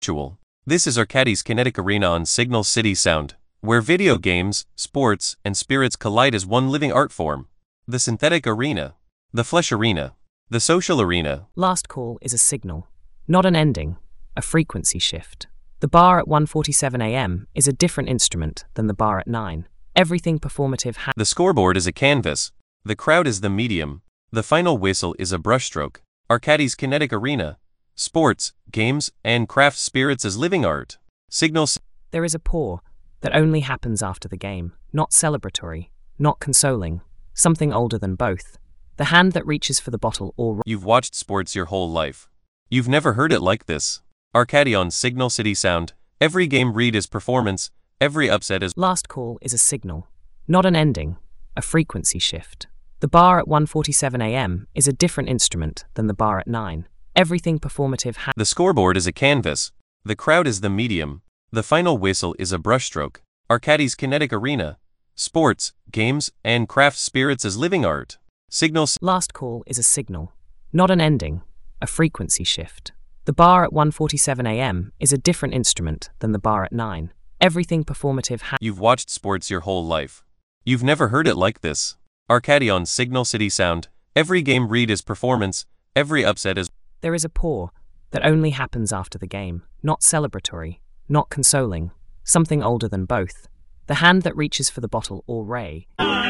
Virtual. This is Arcadis Kinetic Arena on Signal City Sound, where video games, sports, and spirits collide as one living art form. The synthetic arena, the flesh arena, the social arena. Last call is a signal, not an ending, a frequency shift. The bar at 1:47 a.m. is a different instrument than the bar at 9. Everything performative The scoreboard is a canvas, the crowd is the medium, the final whistle is a brushstroke. Arcadis Kinetic Arena, sports, games, and craft spirits as living art. Signals. There is a pour that only happens after the game, not celebratory, not consoling, something older than both. The hand that reaches for the bottle or... You've watched sports your whole life. You've never heard it like this. Arcadi on Signal City Sound, every game read is performance, every upset is... Last call is a signal, not an ending, a frequency shift. The bar at 1:47 a.m. is a different instrument than the bar at 9. Everything performative The scoreboard is a canvas, the crowd is the medium, the final whistle is a brushstroke. Arcadis Kinetic Arena, sports, games, and craft spirits as living art. Signals. Last call is a signal, not an ending, a frequency shift. The bar at 1:47 a.m. is a different instrument than the bar at 9. Everything performative You've watched sports your whole life. You've never heard it like this. Arcadi on Signal City Sound, every game read is performance, every upset is... There is a pour that only happens after the game, not celebratory, not consoling, something older than both. The hand that reaches for the bottle or ray.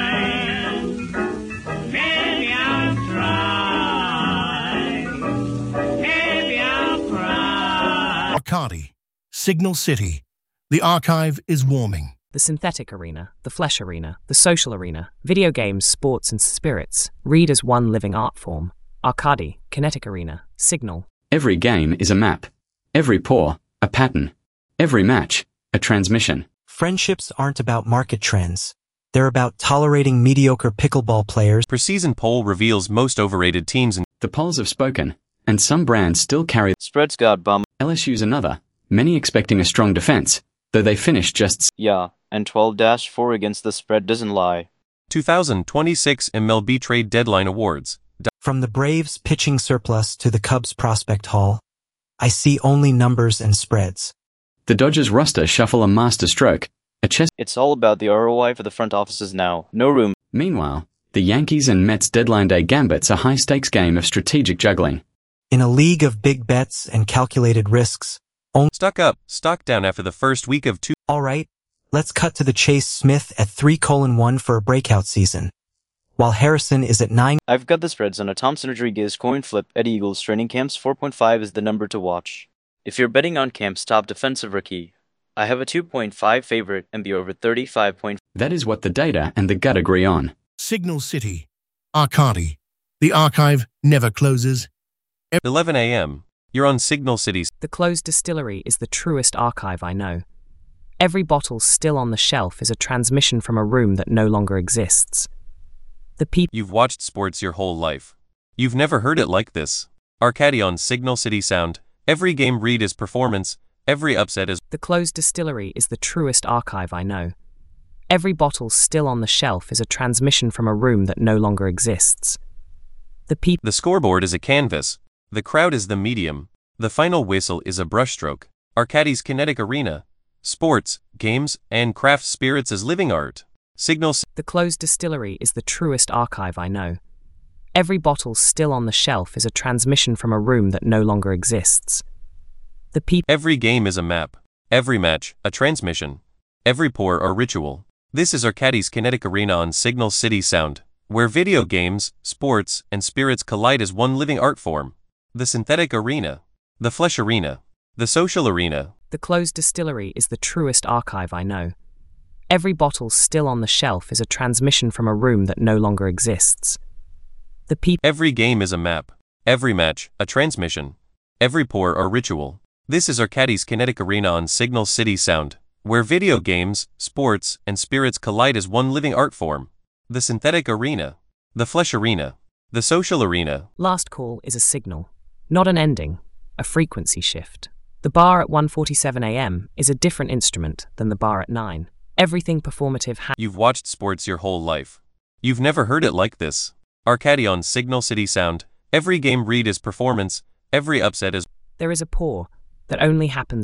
Arcadi, Signal City. The archive is warming. The synthetic arena, the flesh arena, the social arena, video games, sports, and spirits, read as one living art form. Arcadi, Kinetic Arena, Signal. Every game is a map. Every pour, a pattern. Every match, a transmission. Friendships aren't about market trends. They're about tolerating mediocre pickleball players. Per-season poll reveals most overrated teams in... The polls have spoken, and some brands still carry... Spreads got bum. LSU's another, many expecting a strong defense, though they finished just... Yeah, and 12-4 against the spread doesn't lie. 2026 MLB Trade Deadline Awards. From the Braves' pitching surplus to the Cubs' prospect haul, I see only numbers and spreads. The Dodgers roster shuffle a master stroke, a chess... It's all about the ROI for the front offices now. No room. Meanwhile, the Yankees and Mets deadline day gambits a high-stakes game of strategic juggling. In a league of big bets and calculated risks, Stock up, stock down after the first week of two... All right, let's cut to the chase. Smith at 3:1 for a breakout season, while Harrison is at 9. I've got the spreads on a Thompson Rodriguez coin flip at Eagles training camps. 4.5 is the number to watch. If you're betting on camp's top defensive rookie, I have a 2.5 favorite and be over 35. That is what the data and the gut agree on. Signal City. Arcadi. The archive never closes. 11 a.m. You're on Signal City. The closed distillery is the truest archive I know. Every bottle still on the shelf is a transmission from a room that no longer exists. The people... You've watched sports your whole life. You've never heard it like this. Arcadi on Signal City Sound, every game read is performance, every upset is... The closed distillery is the truest archive I know. Every bottle still on the shelf is a transmission from a room that no longer exists. The people... The scoreboard is a canvas. The crowd is the medium. The final whistle is a brushstroke. Arcadis Kinetic Arena, sports, games, and craft spirits as living art. Signal... The closed distillery is the truest archive I know. Every bottle still on the shelf is a transmission from a room that no longer exists. The people... Every game is a map. Every match, a transmission. Every pour, a ritual. This is Arcadis Kinetic Arena on Signal City Sound, where video games, sports, and spirits collide as one living art form. The synthetic arena, the flesh arena, the social arena. The closed distillery is the truest archive I know. Every bottle still on the shelf is a transmission from a room that no longer exists. The people... Every game is a map. Every match, a transmission. Every pour, a ritual. This is Arcadis Kinetic Arena on Signal City Sound, where video games, sports, and spirits collide as one living art form. The synthetic arena, the flesh arena, the social arena. Last call is a signal, not an ending, a frequency shift. The bar at 1:47 a.m. is a different instrument than the bar at 9. Everything performative You've watched sports your whole life. You've never heard it like this. Arcadi on Signal City Sound, every game read is performance, every upset is... There is a pour that only happens